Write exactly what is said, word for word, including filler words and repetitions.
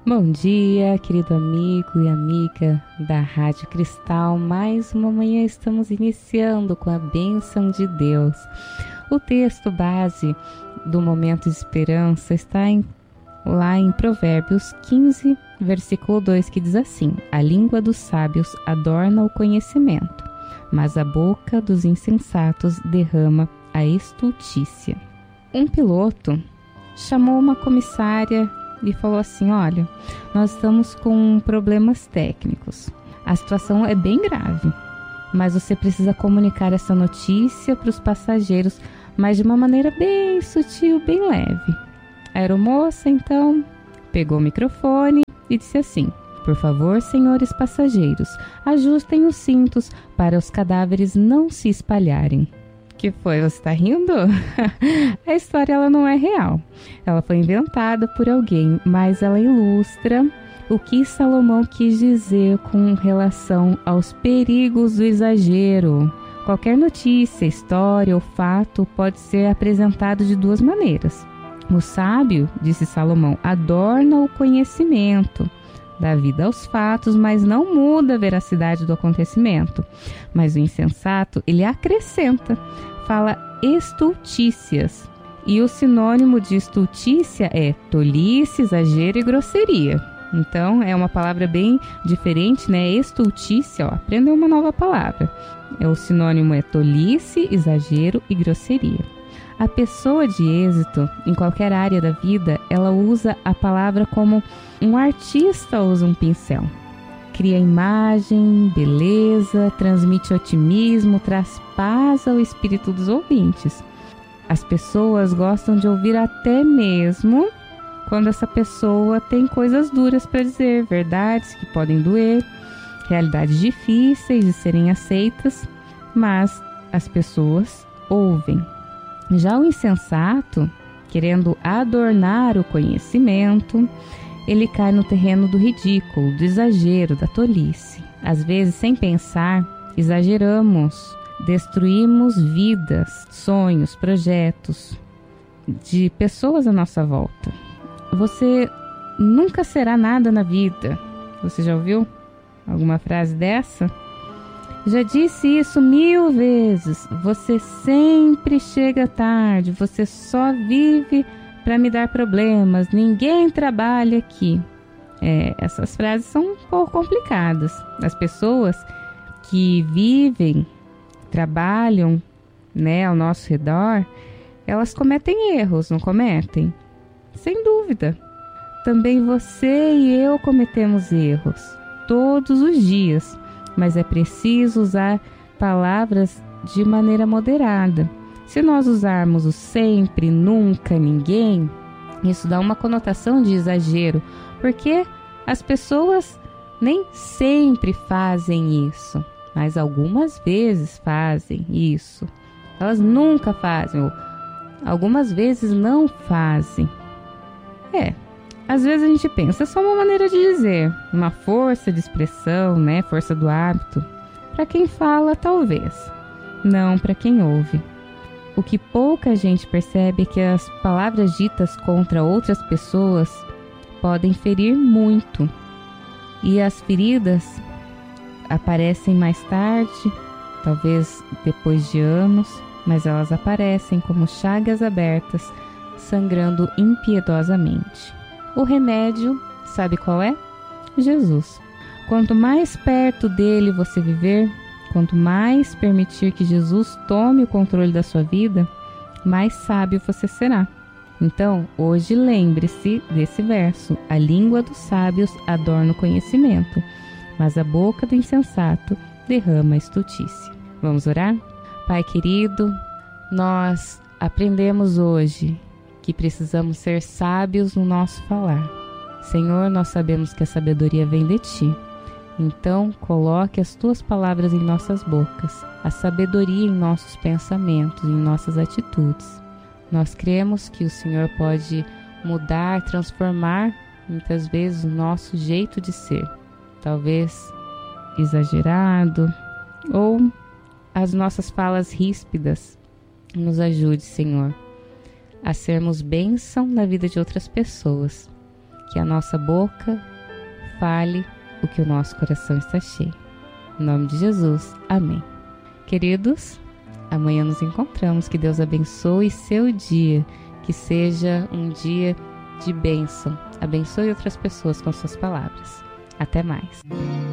Bom dia, querido amigo e amiga da Rádio Cristal. Mais uma manhã estamos iniciando com a bênção de Deus. O texto base do Momento de Esperança está em, lá em Provérbios quinze, versículo dois, que diz assim: a língua dos sábios adorna o conhecimento, mas a boca dos insensatos derrama a estultícia. Um piloto chamou uma comissária e falou assim: olha, nós estamos com problemas técnicos. A situação é bem grave, mas você precisa comunicar essa notícia para os passageiros, mas de uma maneira bem sutil, bem leve. A aeromoça, então, pegou o microfone e disse assim: por favor, senhores passageiros, ajustem os cintos para os cadáveres não se espalharem. Que foi? Você está rindo? A história ela não é real. Ela foi inventada por alguém, mas ela ilustra o que Salomão quis dizer com relação aos perigos do exagero. Qualquer notícia, história ou fato pode ser apresentado de duas maneiras. O sábio, disse Salomão, adorna o conhecimento, dá vida aos fatos, mas não muda a veracidade do acontecimento. Mas o insensato, ele acrescenta, fala estultícias. E o sinônimo de estultícia é tolice, exagero e grosseria. Então, é uma palavra bem diferente, né? Estultícia, ó, aprendeu uma nova palavra. É, o sinônimo é tolice, exagero e grosseria. A pessoa de êxito, em qualquer área da vida, ela usa a palavra como um artista usa um pincel. Cria imagem, beleza, transmite otimismo, traz paz ao espírito dos ouvintes. As pessoas gostam de ouvir até mesmo quando essa pessoa tem coisas duras para dizer, verdades que podem doer, realidades difíceis de serem aceitas, mas as pessoas ouvem. Já o insensato, querendo adornar o conhecimento, ele cai no terreno do ridículo, do exagero, da tolice. Às vezes, sem pensar, exageramos, destruímos vidas, sonhos, projetos de pessoas à nossa volta. Você nunca será nada na vida. Você já ouviu alguma frase dessa? Já disse isso mil vezes. Você sempre chega tarde. Você só vive para me dar problemas. Ninguém trabalha aqui. É, essas frases são um pouco complicadas. As pessoas que vivem, trabalham, né, ao nosso redor, elas cometem erros, não cometem? Sem dúvida. Também você e eu cometemos erros todos os dias. Mas é preciso usar palavras de maneira moderada. Se nós usarmos o sempre, nunca, ninguém, isso dá uma conotação de exagero, porque as pessoas nem sempre fazem isso, mas algumas vezes fazem isso. Elas nunca fazem, ou algumas vezes não fazem. É. Às vezes a gente pensa, é só uma maneira de dizer, uma força de expressão, né? Força do hábito. Para quem fala, talvez. Não para quem ouve. O que pouca gente percebe é que as palavras ditas contra outras pessoas podem ferir muito. E as feridas aparecem mais tarde, talvez depois de anos, mas elas aparecem como chagas abertas, sangrando impiedosamente. O remédio, sabe qual é? Jesus. Quanto mais perto dele você viver, quanto mais permitir que Jesus tome o controle da sua vida, mais sábio você será. Então, hoje lembre-se desse verso: a língua dos sábios adorna o conhecimento, mas a boca do insensato derrama a estultícia. Vamos orar? Pai querido, nós aprendemos hoje que precisamos ser sábios no nosso falar. Senhor, nós sabemos que a sabedoria vem de Ti. Então, coloque as Tuas palavras em nossas bocas, a sabedoria em nossos pensamentos, em nossas atitudes. Nós cremos que o Senhor pode mudar, transformar, muitas vezes, o nosso jeito de ser. Talvez exagerado, ou as nossas falas ríspidas. Nos ajude, Senhor, a sermos bênção na vida de outras pessoas. que a nossa boca fale o que o nosso coração está cheio. Em nome de Jesus, amém. Queridos, amanhã nos encontramos. Que Deus abençoe seu dia, que seja um dia de bênção. Abençoe outras pessoas com suas palavras. Até mais.